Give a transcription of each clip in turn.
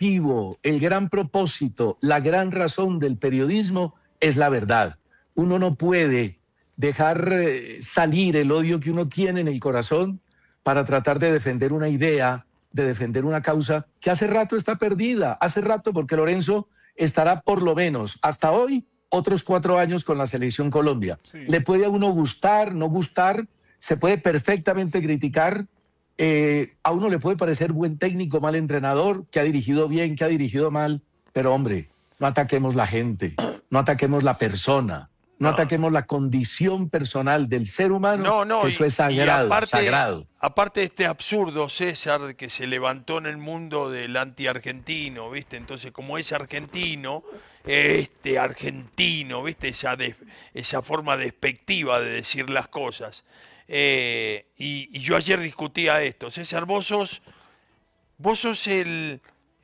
objetivo, el gran propósito, la gran razón del periodismo es la verdad. Uno no puede dejar salir el odio que uno tiene en el corazón para tratar de defender una idea, de defender una causa que hace rato está perdida, hace rato, porque Lorenzo estará por lo menos hasta hoy otros 4 años con la Selección Colombia. Sí. Le puede a uno gustar, no gustar, se puede perfectamente criticar, a uno le puede parecer buen técnico, mal entrenador, que ha dirigido bien, que ha dirigido mal, pero hombre, no ataquemos la gente, no ataquemos la persona, no ataquemos la condición personal del ser humano, que eso es sagrado, sagrado. Aparte de este absurdo, César, que se levantó en el mundo del anti-argentino, ¿viste? Entonces, como es argentino, ¿viste? Esa forma despectiva de decir las cosas. Y yo ayer discutía esto. César, vos sos el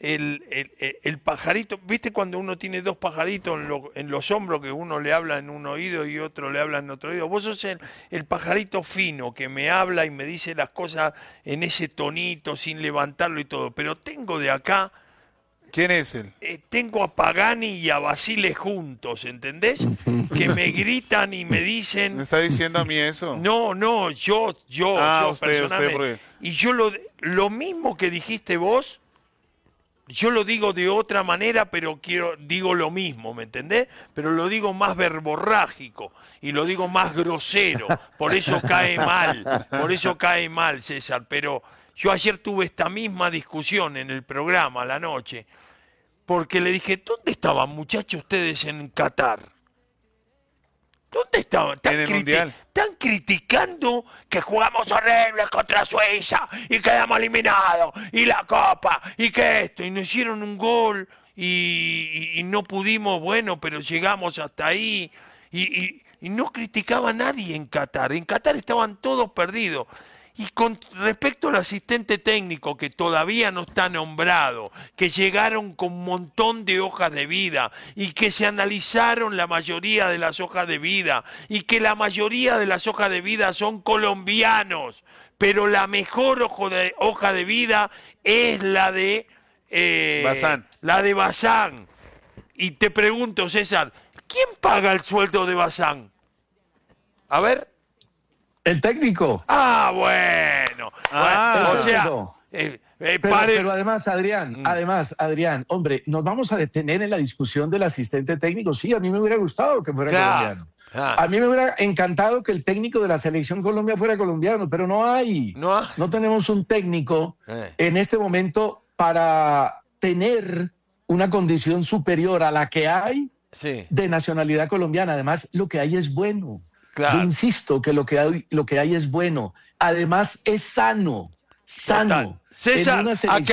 pajarito, ¿viste cuando uno tiene 2 pajaritos en los hombros, que uno le habla en un oído y otro le habla en otro oído? Vos sos el pajarito fino que me habla y me dice las cosas en ese tonito, sin levantarlo y todo. Pero tengo de acá... ¿Quién es él? Tengo a Pagani y a Basile juntos, ¿entendés? Que me gritan y me dicen... ¿Me está diciendo a mí eso? No, yo personalmente. Y yo lo mismo que dijiste vos... Yo lo digo de otra manera, pero digo lo mismo, ¿me entendés? Pero lo digo más verborrágico y lo digo más grosero, por eso cae mal, César. Pero yo ayer tuve esta misma discusión en el programa a la noche, porque le dije, ¿dónde estaban, muchachos, ustedes en Qatar? ¿Dónde estaban? Están criticando que jugamos horrible contra Suiza y quedamos eliminados y la Copa y que esto, y nos hicieron un gol y no pudimos, bueno, pero llegamos hasta ahí y no criticaba a nadie en Qatar. En Qatar estaban todos perdidos. Y con respecto al asistente técnico, que todavía no está nombrado, que llegaron con un montón de hojas de vida y que se analizaron la mayoría de las hojas de vida y que la mayoría de las hojas de vida son colombianos, pero la mejor hoja de vida es la de Bazán. La de Bazán. Y te pregunto, César, ¿quién paga el sueldo de Bazán? A ver. El técnico. Ah, bueno. O sea, pero además, Adrián, hombre, nos vamos a detener en la discusión del asistente técnico. Sí, a mí me hubiera gustado que fuera colombiano. A mí me hubiera encantado que el técnico de la Selección Colombia fuera colombiano, pero no hay. No tenemos un técnico en este momento para tener una condición superior a la que hay de nacionalidad colombiana. Además, lo que hay es bueno. Claro. Yo insisto que lo que hay es bueno. Además, es sano. Sano. César,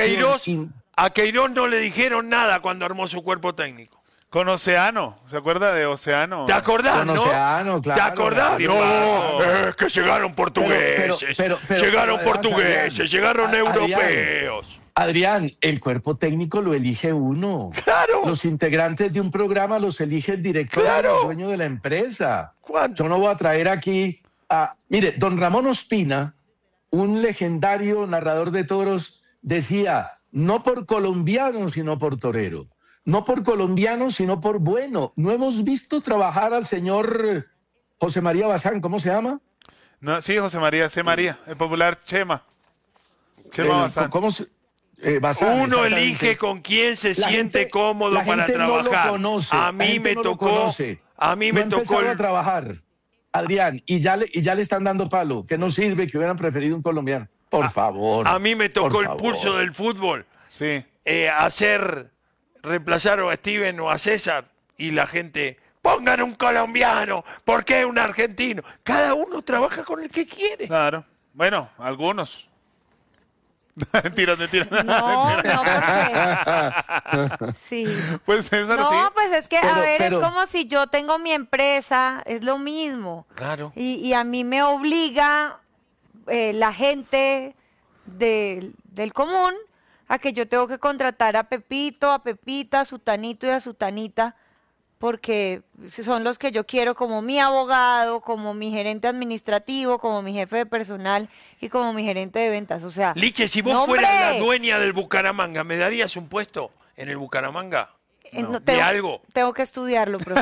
a Queiroz no le dijeron nada cuando armó su cuerpo técnico. Con Oceano. ¿Se acuerda de Oceano? ¿Te acordás, no? Oceano, claro. ¿Te acordás? No, es que llegaron portugueses. Llegaron portugueses, llegaron europeos. Adrián, el cuerpo técnico lo elige uno. ¡Claro! Los integrantes de un programa los elige el director, el dueño de la empresa. ¿Cuánto? Yo no voy a traer aquí a... Mire, don Ramón Ospina, un legendario narrador de toros, decía, no por colombiano, sino por torero. No por colombiano, sino por bueno. No hemos visto trabajar al señor José María Bazán, ¿cómo se llama? No, sí, José María, el popular Chema. Chema Bazán. ¿Cómo se...? Bazán, uno elige con quién se siente cómodo para trabajar. No lo conoce, a mí me tocó. A mí me tocó a trabajar, Adrián, y ya le están dando palo, que no sirve, que hubieran preferido un colombiano. Por favor. A mí me tocó el pulso del fútbol. Sí. Reemplazar a Steven o a César y la gente. Pongan un colombiano, ¿por qué un argentino? Cada uno trabaja con el que quiere. Claro. Bueno, algunos. Mentira. No, porque... Sí. Pues César, no, sí. Pues es que, es como si yo tengo mi empresa, es lo mismo. Claro. Y a mí me obliga la gente del común a que yo tengo que contratar a Pepito, a Pepita, a Sutanito y a Sutanita, porque son los que yo quiero como mi abogado, como mi gerente administrativo, como mi jefe de personal y como mi gerente de ventas. O sea, Liche, si vos fueras la dueña del Bucaramanga, ¿me darías un puesto? en el Bucaramanga? No, ¿De algo? Tengo que estudiarlo, profe,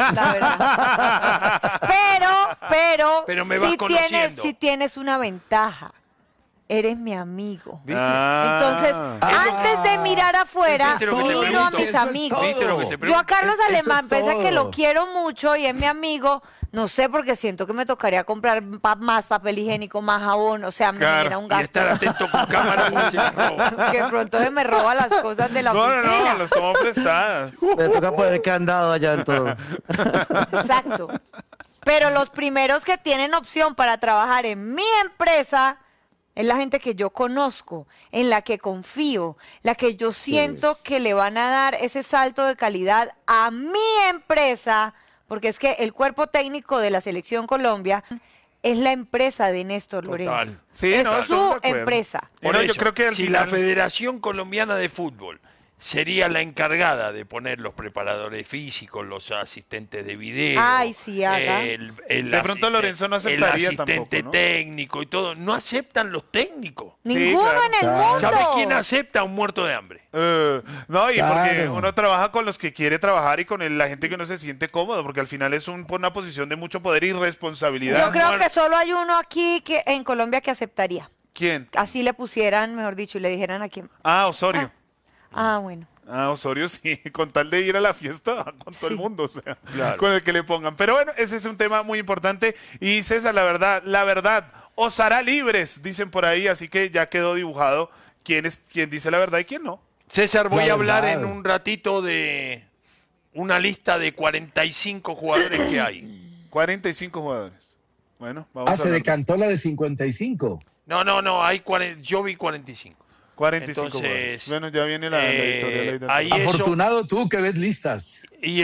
la verdad. Pero me vas conociendo. Sí tienes una ventaja. Eres mi amigo. ¿Viste? Entonces, antes de mirar afuera, miro a mis amigos. ¿Viste lo que te pregunto? Yo a Carlos Alemán, pese a que todo. lo quiero mucho y es mi amigo, no sé, porque siento que me tocaría comprar más papel higiénico, más jabón, o sea, me genera un Y gasto. estar atento con cámara porque se la roba. Que pronto se me roba las cosas de la oficina. No, las tomo prestadas. Me toca poner candado allá en todo. Exacto. Pero los primeros que tienen opción para trabajar en mi empresa es la gente que yo conozco, en la que confío, la que yo siento que le van a dar ese salto de calidad a mi empresa, porque es que el cuerpo técnico de la Selección Colombia es la empresa de Néstor Lorenzo. Sí, es no, estamos de su acuerdo. empresa. Por No, eso, yo creo que al si final- la Federación Colombiana de Fútbol sería la encargada de poner los preparadores físicos, los asistentes de video. Ay, sí, haga. De pronto Lorenzo no aceptaría el asistente tampoco, ¿no? técnico y todo. No aceptan los técnicos. Ninguno claro. en el Claro. mundo. ¿Sabes quién acepta a un muerto de hambre? No, y porque Claro. uno trabaja con los que quiere trabajar y con la gente que uno se siente cómodo, porque al final es una posición de mucho poder y responsabilidad. Yo creo que solo hay uno aquí que en Colombia que aceptaría. ¿Quién? Así le pusieran, mejor dicho, y le dijeran a quién. Osorio. Bueno. Osorio sí, con tal de ir a la fiesta va con todo el mundo, o sea, Claro. con el que le pongan. Pero bueno, ese es un tema muy importante. Y César, la verdad, os hará libres, dicen por ahí, así que ya quedó dibujado quién dice la verdad y quién no. César, voy La a hablar verdad. en un ratito de una lista de 45 jugadores que hay. 45 jugadores. Bueno, vamos a Se hablar. decantó la de 55. No, hay yo vi 45. 45 Entonces, jugadores. Bueno, ya viene la editorial. ahí eso- Afortunado tú que ves listas. Y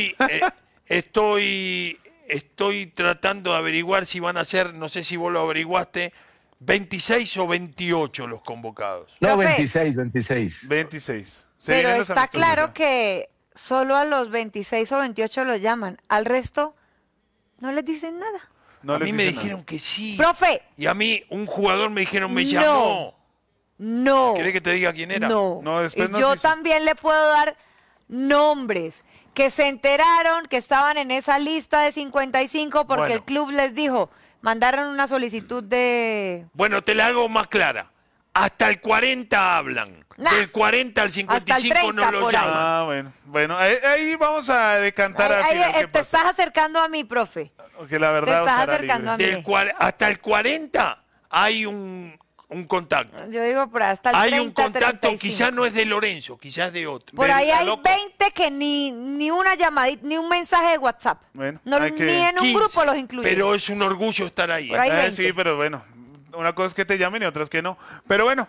estoy tratando de averiguar si van a ser, no sé si vos lo averiguaste, 26 o 28 los convocados. No, Profe. 26. 26. Se Pero vienen los está amistosos claro ya. que solo a los 26 o 28 los llaman. Al resto no les dicen nada. No a les mí me dicen nada. dijeron que sí. Profe, Y a mí un jugador me dijeron, me No. llamó. no. ¿Querés que te diga quién era? No. No, después Y nos yo dicen. también le puedo dar nombres que se enteraron que estaban en esa lista de 55 porque Bueno. el club les dijo, mandaron una solicitud de... Bueno, te la hago más clara. Hasta el 40 hablan. Nah. Del 40 al 55 30 no lo por ahí. llaman. Bueno, ahí vamos a decantar al Ahí, final qué te pasa. estás acercando a mí, profe. Porque la verdad te os estás hará acercando libres. a mí. Hasta el 40 hay un contacto. Yo digo por hasta el 30, Hay un contacto, 35. quizás no es de Lorenzo, quizás de otro. Por Ven, ahí está hay loco. 20 que ni una llamadita, ni un mensaje de WhatsApp. Bueno, No, hay que- ni en un 15, grupo los incluyen. Pero es un orgullo estar ahí. Por ahí 20. Sí, pero bueno, una cosa es que te llamen y otra es que no. Pero bueno,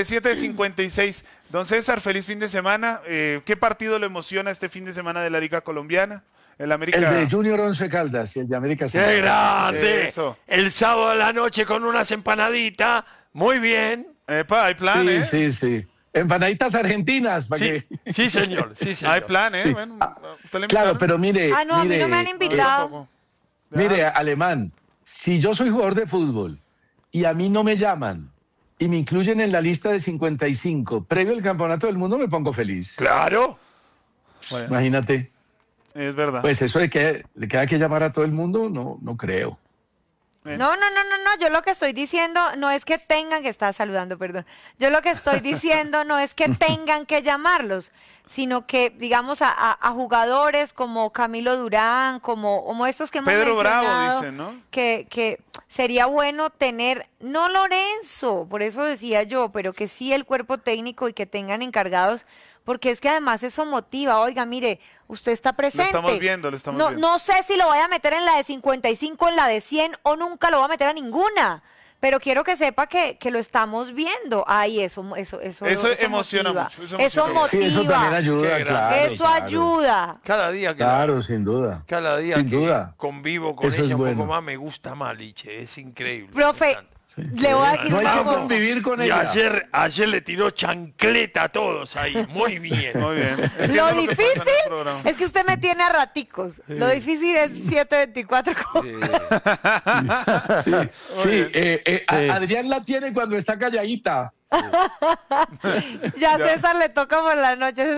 7:56. Don César, feliz fin de semana. ¿Qué partido le emociona este fin de semana de la Liga Colombiana? El América. El de Junior Once Caldas y el de América ¡Qué Central. grande! Eso. El sábado a la noche con unas empanaditas. Muy bien. Epa, hay plan, Sí, ¿eh? sí, sí. Empanaditas argentinas. Para Sí, que... sí, señor. Sí, señor. Hay plan, ¿eh? Sí. Bueno, ¿usted le Claro, invitaron? pero mire. Ah, no, a mí no me han No, yo invitado. tampoco. Mire, Alemán, si yo soy jugador de fútbol y a mí no me llaman y me incluyen en la lista de 55 previo al Campeonato del Mundo, me pongo feliz. Claro. Bueno, Imagínate. es verdad. Pues eso de que le queda que llamar a todo el mundo, no creo. No, yo lo que estoy diciendo no es que tengan que estar saludando, perdón. Yo lo que estoy diciendo no es que tengan que llamarlos, sino que, digamos, a jugadores como Camilo Durán, como estos que hemos Pedro Bravo, mencionado, dicen, ¿no? que sería bueno tener, no Lorenzo, por eso decía yo, pero que sí el cuerpo técnico y que tengan encargados, porque es que además eso motiva. Oiga, mire, usted está presente. estamos viendo, lo estamos viendo. No sé si lo voy a meter en la de 55, en la de 100 o nunca lo voy a meter a ninguna. Pero quiero que sepa que lo estamos viendo. Ay, eso emociona motiva. mucho, eso Eso emociona mucho. Sí, eso también motiva. ayuda, Qué claro. Eso claro. ayuda. Cada día que, Claro, sin duda. cada día Sin que duda. convivo con Eso ella es un bueno. poco más, me gusta más, Liche. Es increíble. Profe, me encanta. Sí. le voy a decir No hay una que cosa. convivir con Y ella. ayer le tiró chancleta a todos ahí. Muy bien. Muy bien. Es que Lo eso es que pasa en el difícil programa. es que usted me tiene a raticos. Lo difícil es 724. Adrián la tiene cuando está calladita. Ya César le toca por la noche.